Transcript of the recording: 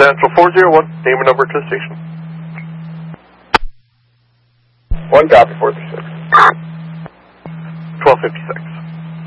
Central 401, name and number to the station. 1 copy, 436. 1256.